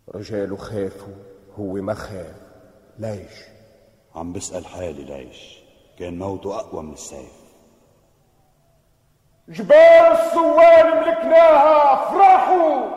رجاله خافوا، هو ما خاف. ليش؟ عم بسأل حالي ليش. كان موته أقوى من السيف. جبال الصوان ملكناها، افرحوا.